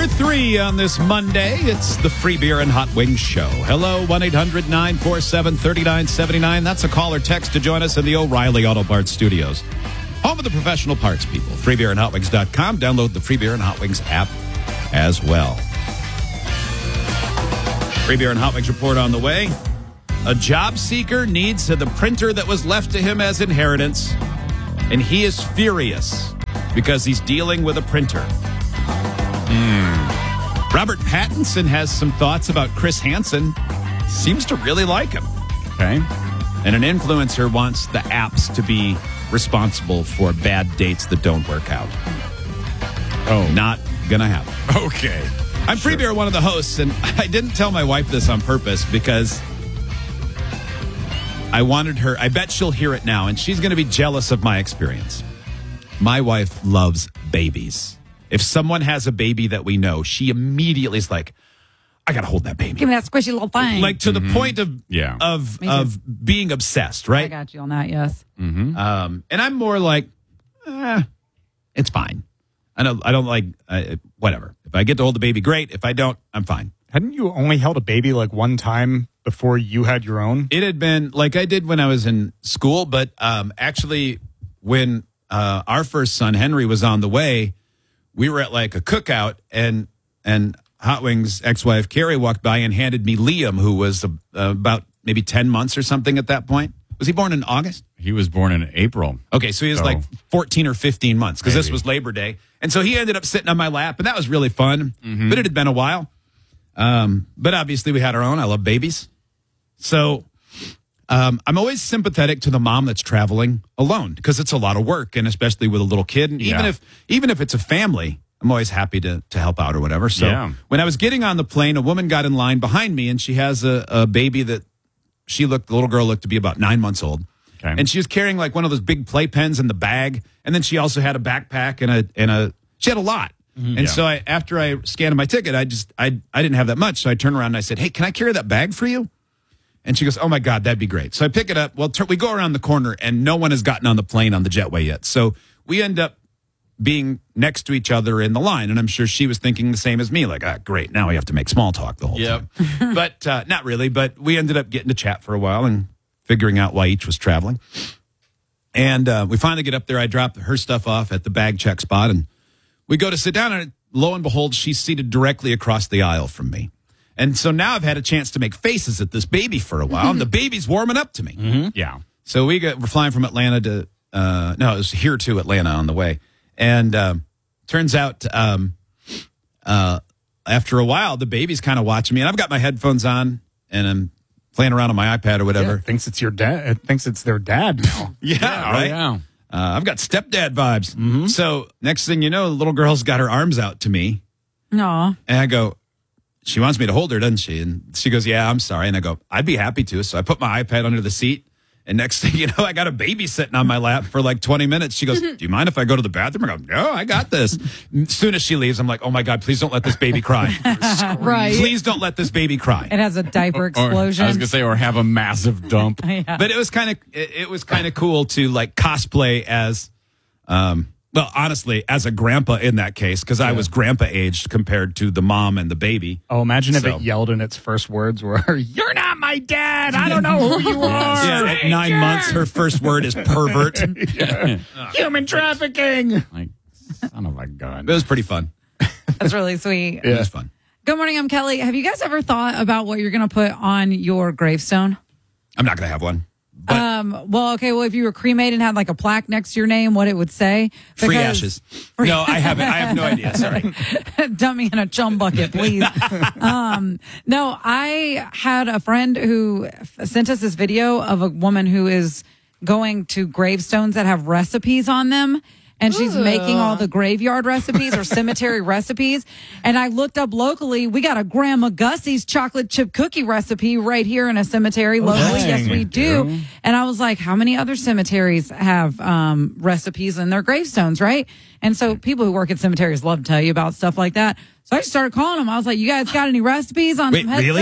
Number 3 on this Monday, it's the Free Beer and Hot Wings Show. Hello, 1-800-947-3979. That's a call or text to join us in the O'Reilly Auto Parts Studios. Home of the professional parts people. FreeBeerandHotWings.com. Download the Free Beer and Hot Wings app as well. Free Beer and Hot Wings report on the way. A job seeker needs the printer that was left to him as inheritance, and he is furious because he's dealing with a printer. Robert Pattinson has some thoughts about Chris Hansen. Seems to really like him. Okay. And an influencer wants the apps to be responsible for bad dates that don't work out. Oh. Not gonna happen. Okay. I'm Free Beer, one of the hosts, and I didn't tell my wife this on purpose because I wanted her, I bet she'll hear it now, and she's going to be jealous of my experience. My wife loves babies. If someone has a baby that we know, she immediately is like, I got to hold that baby. Give me that squishy little thing. Like to the point of being obsessed, right? I got you on that, yes. And I'm more like, it's fine. I don't like, whatever. If I get to hold the baby, great. If I don't, I'm fine. Hadn't you only held a baby like one time before you had your own? It had been like I did when I was in school, but actually when our first son, Henry, was on the way, we were at like a cookout and Hot Wings' ex-wife, Carrie, walked by and handed me Liam, who was about maybe 10 months or something at that point. Was he born in August? He was born in April. Okay, so he was like 14 or 15 months because this was Labor Day. And so he ended up sitting on my lap, and that was really fun. But it had been a while. But obviously we had our own. I love babies. So I'm always sympathetic to the mom that's traveling alone because it's a lot of work, and especially with a little kid. And even if it's a family, I'm always happy to help out or whatever. So when I was getting on the plane, a woman got in line behind me, and she has a baby that the little girl looked to be about 9 months old. Okay. And she was carrying like one of those big playpens in the bag. And then she also had a backpack and she had a lot. And so after I scanned my ticket, I didn't have that much. So I turned around and I said, hey, can I carry that bag for you? And she goes, oh my God, that'd be great. So I pick it up. Well, we go around the corner and no one has gotten on the plane on the jetway yet. So we end up being next to each other in the line. And I'm sure she was thinking the same as me, like, great, now we have to make small talk the whole time. But not really. But we ended up getting to chat for a while and figuring out why each was traveling. And we finally get up there. I drop her stuff off at the bag check spot. And we go to sit down. And lo and behold, she's seated directly across the aisle from me. And so now I've had a chance to make faces at this baby for a while. And the baby's warming up to me. Yeah. So we're flying from Atlanta to, it was here to Atlanta on the way. And turns out after a while, the baby's kind of watching me. And I've got my headphones on, and I'm playing around on my iPad or whatever. Yeah, thinks it's your dad. It thinks it's their dad now. Right? Yeah. I've got stepdad vibes. So next thing you know, the little girl's got her arms out to me. Aw. And I go, she wants me to hold her, doesn't she? And she goes, yeah, I'm sorry. And I go, I'd be happy to. So I put my iPad under the seat. And next thing you know, I got a baby sitting on my lap for like 20 minutes. She goes, do you mind if I go to the bathroom? I go, no, I got this. As soon as she leaves, I'm like, oh my God, please don't let this baby cry. Right. Please don't let this baby cry. It has a diaper explosion. I was gonna say, or have a massive dump. But it was kind of cool to like cosplay as, well, honestly, as a grandpa in that case, because I was grandpa aged compared to the mom and the baby. Oh, imagine if it yelled in its first words were, "You're not my dad. I don't know who you are." Yeah, at 9 months, her first word is pervert. Human trafficking. Like, son of a gun. It was pretty fun. That's really sweet. It was fun. Good morning, I'm Kelly. Have you guys ever thought about what you're going to put on your gravestone? I'm not going to have one. Well, if you were cremated and had like a plaque next to your name, what it would say? Free ashes. No, I haven't. I have no idea. Sorry. Dump me in a chum bucket, please. No, I had a friend who sent us this video of a woman who is going to gravestones that have recipes on them. And she's making all the graveyard recipes or cemetery recipes. And I looked up locally. We got a Grandma Gussie's chocolate chip cookie recipe right here in a cemetery locally. Yes, we do. And I was like, how many other cemeteries have recipes in their gravestones, right? And so people who work at cemeteries love to tell you about stuff like that. So I just started calling them. I was like, you guys got any recipes on some headstones? Really?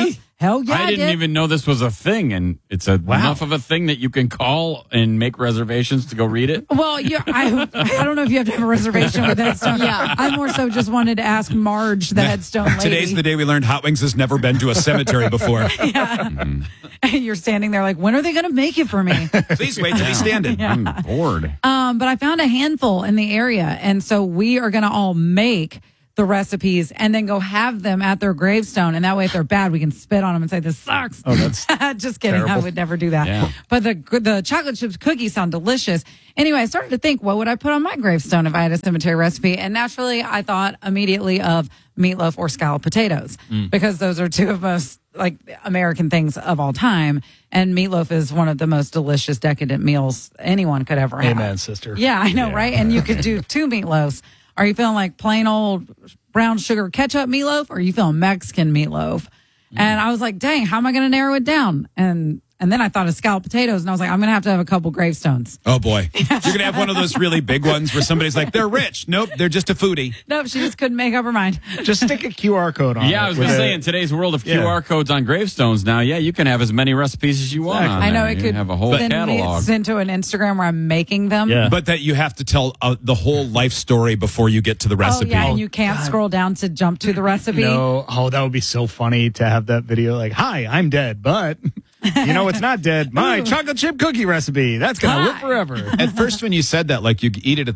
Hell yeah, I didn't did. even know this was a thing, and it's enough of a thing that you can call and make reservations to go read it. Well, I don't know if you have to have a reservation with Headstone. Yeah. I more so just wanted to ask Marge, the Headstone lady. Today's the day we learned Hot Wings has never been to a cemetery before. You're standing there like, when are they going to make it for me? Please wait till he's standing. I'm bored. But I found a handful in the area, and so we are going to all make the recipes and then go have them at their gravestone. And that way, if they're bad, we can spit on them and say, this sucks. Oh, that's just kidding. I terrible. would never do that. Yeah. But the chocolate chips cookies sound delicious. Anyway, I started to think, what would I put on my gravestone if I had a cemetery recipe? And naturally, I thought immediately of meatloaf or scalloped potatoes because those are two of most like American things of all time. And meatloaf is one of the most delicious, decadent meals anyone could ever have. Amen, sister. Yeah, I know, right? And you could do 2 meatloafs. Are you feeling like plain old brown sugar ketchup meatloaf, or are you feeling Mexican meatloaf? And I was like, dang, how am I going to narrow it down? And then I thought of scalloped potatoes, and I was like, I'm going to have a couple gravestones. Oh, boy. You're going to have one of those really big ones where somebody's like, they're rich. Nope, they're just a foodie. Nope, she just couldn't make up her mind. Just stick a QR code on it. Yeah, I was going to say, in today's world of QR codes on gravestones now, you can have as many recipes as you want. Exactly. I know there. it You could have a whole catalog. send to an Instagram where I'm making them. Yeah. But that you have to tell the whole life story before you get to the Oh, recipe. yeah, and you can't scroll down to jump to the recipe. No, that would be so funny to have that video like, hi, I'm dead, but you know it's not dead. My chocolate chip cookie recipe. That's going to live forever. At first, when you said that, like you eat it at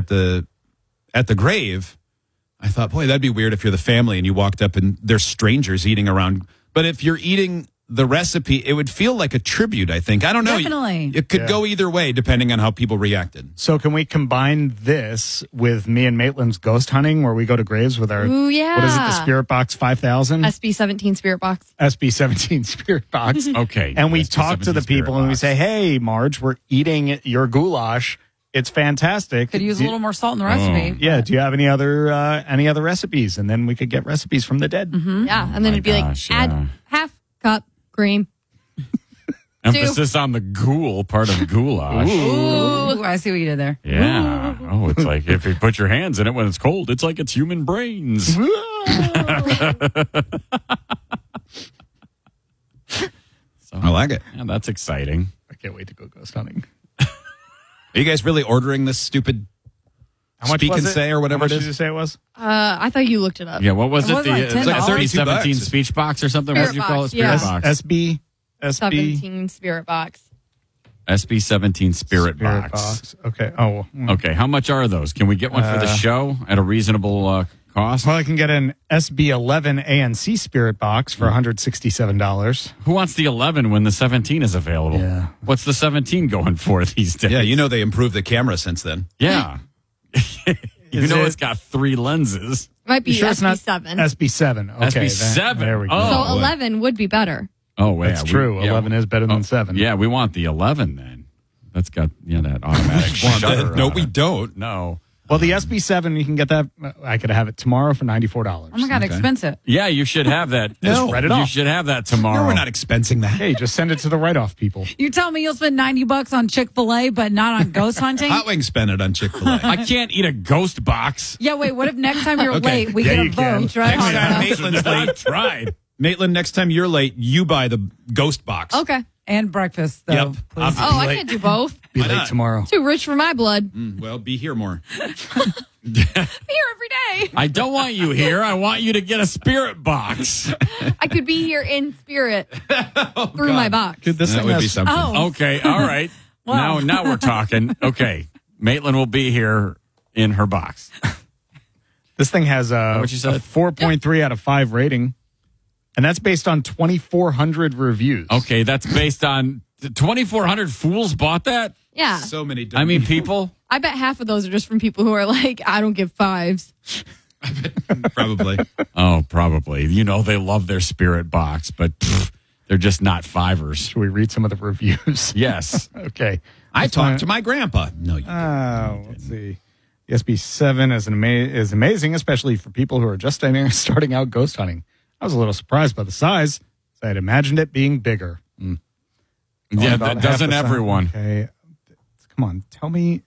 the grave, I thought, boy, that'd be weird if you're the family and you walked up and there's strangers eating around. But if you're eating the recipe, it would feel like a tribute, I think. I don't know. Definitely. It could go either way depending on how people reacted. So can we combine this with me and Maitland's ghost hunting where we go to graves with our, Ooh, yeah. what is it, the Spirit Box 5000? SB17 Spirit Box. SB17 Spirit Box. Okay. And we SB17 talk to the people Spirit and we Box. say, hey, Marge, we're eating your goulash. It's fantastic. Could use a Do- little more salt in the recipe. Yeah. Do you have any other recipes? And then we could get recipes from the dead. Yeah. And then it'd be gosh, like, add yeah. half cup cream. Emphasis on the ghoul part of goulash. Ooh, I see what you did there. Yeah. Oh, it's like if you put your hands in it when it's cold, it's like it's human brains. I like it. Yeah, that's exciting. I can't wait to go ghost hunting. Are you guys really ordering this stupid How much speak was and it? say or whatever How much it did you is? say it was? I thought you looked it up. Yeah, what was It it? was like $10. It's like $32. 17 speech box or something? What did you call it? Spirit Spirit box, box. yeah. SB 17 Spirit Box. SB 17 Spirit box. box. Okay. Oh. Okay, how much are those? Can we get one for the show at a reasonable cost? Well, I can get an SB11 ANC Spirit Box for $167. Who wants the 11 when the 17 is available? Yeah. What's the 17 going for these days? Yeah, you know they improved the camera since then. Yeah. You Is know it- it's got 3 lenses. Might be You sure it's not SB7. SB7? Okay, SB7. There we go. Oh. So boy. 11 would be better. Oh, yeah. That's true. 11 is better than 7. Yeah, we want the 11 then. That's got that automatic shutter. No, on we it. don't. No. Well, the SB7, you can get that. I could have it tomorrow for $94. Oh my God, expensive. Yeah, you should have that. Just write it You off. should have that tomorrow. No, we're not expensing that. Hey, just send it to the write-off people. You tell me you'll spend $90 on Chick-fil-A, but not on ghost hunting? Hot Wings spent it on Chick-fil-A. I can't eat a ghost box. Yeah, wait, what if next time you're Okay. late, we Yeah, get a you can. vote, right? Next time On- Maitland's late. I've tried. Maitland, next time you're late, you buy the ghost box. Okay. and breakfast, though. Yep. Please. Oh, I late. can't do both. Be Why late not? tomorrow. Too rich for my blood. Well, be here more. I'm here every day. I don't want you here. I want you to get a spirit box. I could be here in spirit through my box. Dude, this That thing would be has something. Oh. Okay, all right. Wow. Now we're talking. Okay, Maitland will be here in her box. This thing has a what you said? 4.3 out of 5 rating, and that's based on 2,400 reviews. Okay, that's based on 2,400 fools bought that. Yeah. So many. I mean, people. I bet half of those are just from people who are like, I don't give 5s. probably. Oh, probably. You know, they love their spirit box, but they're just not 5ers. Should we read some of the reviews? Yes. Okay. I talked to my grandpa. No, you. Let's see. The SB7 is amazing, especially for people who are just starting out ghost hunting. I was a little surprised by the size. I had imagined it being bigger. Only Yeah, about that half doesn't the size. everyone. Okay. Come on. Tell me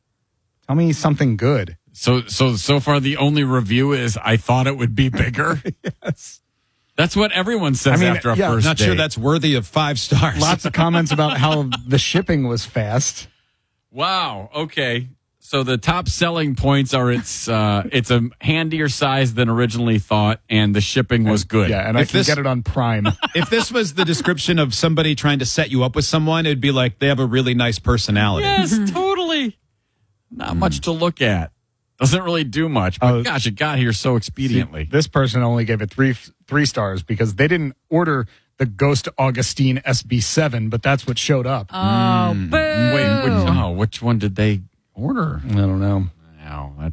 something good. So far, the only review is I thought it would be bigger. Yes. That's what everyone says after a yeah, first Not date. sure that's worthy of 5 stars. Lots of comments about how the shipping was fast. Wow. Okay. So the top selling points are it's a handier size than originally thought, and the shipping was good. Yeah, and I If can this- get it on Prime. If this was the description of somebody trying to set you up with someone, it'd be like they have a really nice personality. Yes, totally. Not much to look at. Doesn't really do much. But gosh, it got here so expediently. This person only gave it three stars because they didn't order the Ghost Augustine SB7, but that's what showed up. Oh, boo. Wait, which one did they order? I don't know. No, that's